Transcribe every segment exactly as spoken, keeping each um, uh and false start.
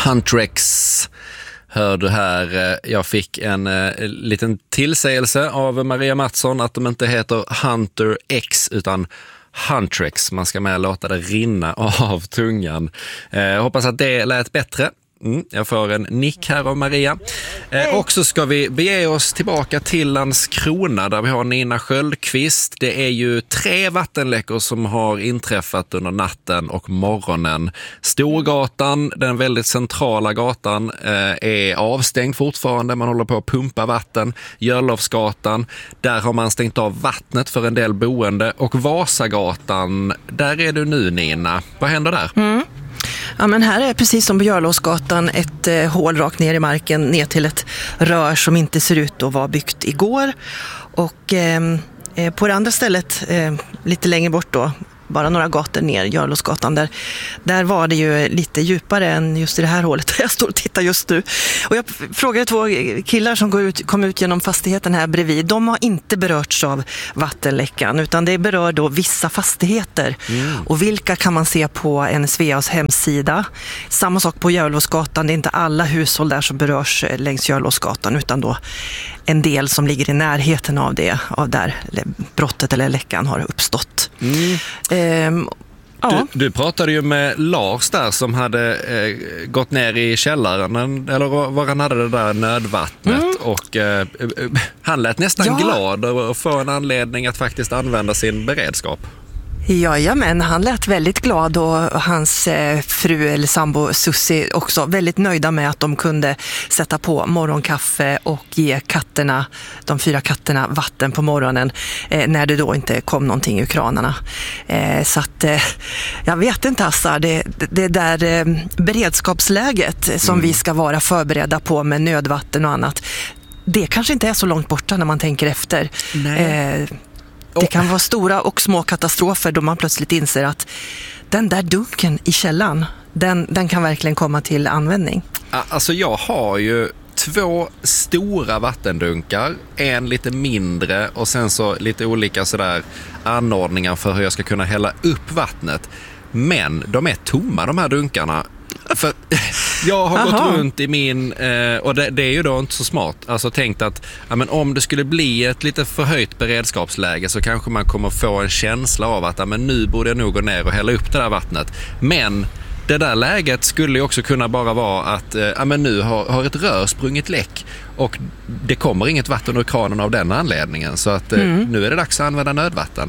Huntrex hör du här. Jag fick en eh, liten tillsägelse av Maria Mattsson att de inte heter Hunter X utan Huntrex. Man ska med låta det rinna av tungan. Eh, hoppas att det lät bättre. Mm, jag får en nick här av Maria. Eh, och så ska vi bege oss tillbaka till Landskrona där vi har Nina Sköldqvist. Det är ju tre vattenläckor som har inträffat under natten och morgonen. Storgatan, den väldigt centrala gatan, eh, är avstängd fortfarande. Man håller på att pumpa vatten. Jörlofsgatan, där har man stängt av vattnet för en del boende. Och Vasagatan, där är du nu Nina. Vad händer där? Mm. Ja, men här är precis som på Jörlåsgatan ett eh, hål rakt ner i marken ner till ett rör som inte ser ut att vara byggt igår. Och eh, på det andra stället, eh, lite längre bort då, bara några gator ner, Jörlåsgatan, där, där var det ju lite djupare än just i det här hålet där jag står och tittar just nu. Och jag frågade två killar som går ut, kom ut genom fastigheten här bredvid. De har inte berörts av vattenläckan utan det berör då vissa fastigheter. Mm. Och vilka kan man se på N S V A:s hemsida. Samma sak på Jörlåsgatan, det är inte alla hushåll där som berörs längs Jörlåsgatan utan då en del som ligger i närheten av det, av där brottet eller läckan har uppstått. Mm. Ehm, ja. du, du pratade ju med Lars där som hade eh, gått ner i källaren eller var han hade det där nödvattnet mm. och eh, han lät nästan ja. glad att få en anledning att faktiskt använda sin beredskap. Ja, men han lät väldigt glad och hans eh, fru eller sambo Susie också väldigt nöjda med att de kunde sätta på morgonkaffe och ge katterna, de fyra katterna vatten på morgonen eh, när det då inte kom någonting ur kranarna. Eh, så att eh, jag vet inte Assar, det, det där eh, beredskapsläget som mm. vi ska vara förberedda på med nödvatten och annat, det kanske inte är så långt borta när man tänker efter. Nej. Eh, Det kan vara stora och små katastrofer då man plötsligt inser att den där dunken i källan, den, den kan verkligen komma till användning. Alltså jag har ju två stora vattendunkar, en lite mindre och sen så lite olika sådär anordningar för hur jag ska kunna hälla upp vattnet. Men de är tomma de här dunkarna. För jag har Aha. gått runt i min eh, och det, det är ju då inte så smart. Alltså tänkt att ja, men om det skulle bli ett lite förhöjt beredskapsläge så kanske man kommer få en känsla av att ja, men nu borde jag nog gå ner och hälla upp det där vattnet. Men det där läget skulle ju också kunna bara vara att eh, ja, men nu har, har ett rör sprungit läck och det kommer inget vatten ur kranen av den anledningen. Så att eh, mm. nu är det dags att använda nödvatten.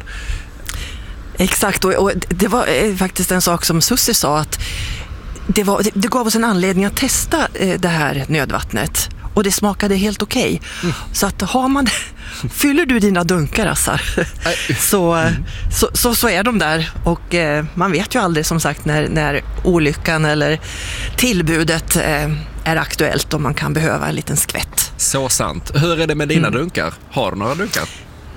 Exakt, och, och det var eh, faktiskt en sak som Susie sa att Det, var, det, det gav oss en anledning att testa eh, det här nödvattnet och det smakade helt okej. Okay. Mm. Så att har man fyller du dina dunkar Assar, så, mm. så, så, så är de där och eh, man vet ju aldrig som sagt när, när olyckan eller tillbudet eh, är aktuellt och man kan behöva en liten skvätt. Så sant. Hur är det med dina mm. dunkar? Har du några dunkar?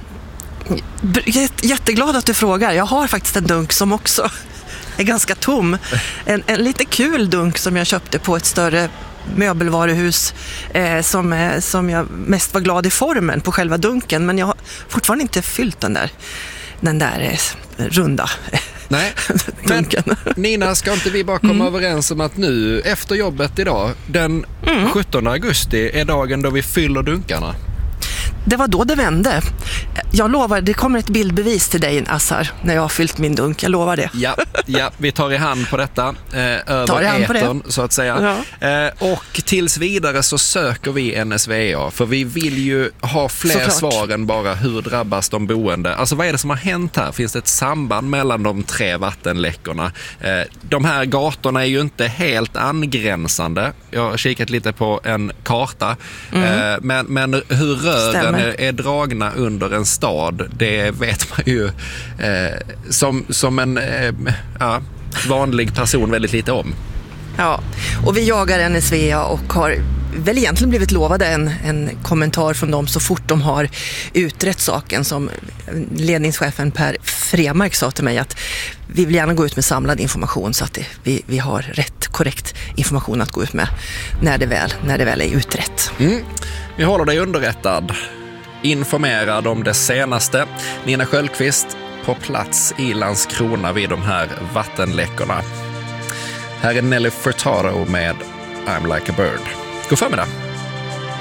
Jätteglad att du frågar. Jag har faktiskt en dunk som också är ganska tom. En, en lite kul dunk som jag köpte på ett större möbelvaruhus eh, som, eh, som jag mest var glad i formen på själva dunken, men jag har fortfarande inte fyllt den där, den där eh, runda Nej, dunken. Men Nina, ska inte vi bara komma mm. överens om att nu efter jobbet idag, den mm. sjuttonde augusti är dagen då vi fyller dunkarna? Det var då det vände. Jag lovar, det kommer ett bildbevis till dig Assar när jag har fyllt min dunk, jag lovar det. Ja, ja vi tar i hand på detta eh, över etern så att säga. Ja. Eh, och tills vidare så söker vi N S V A för vi vill ju ha fler Såklart. svar än bara hur drabbas de boende. Alltså vad är det som har hänt här? Finns det ett samband mellan de tre vattenläckorna? Eh, de här gatorna är ju inte helt angränsande. Jag har kikat lite på en karta. Mm. Eh, men, men hur rören är, är dragna under en stad, det vet man ju eh, som, som en eh, ja, vanlig person väldigt lite om. Ja, och vi jagar N S V A och har väl egentligen blivit lovade en, en kommentar från dem så fort de har utrett saken, som ledningschefen Per Fremark sa till mig att vi vill gärna gå ut med samlad information så att det, vi, vi har rätt korrekt information att gå ut med när det väl, när det väl är utrett. Mm. Vi håller dig underrättad, informerad om det senaste. Nina Sköldqvist på plats i Landskrona vid de här vattenläckorna. Här är Nelly Furtado med I'm like a bird. God förmiddag!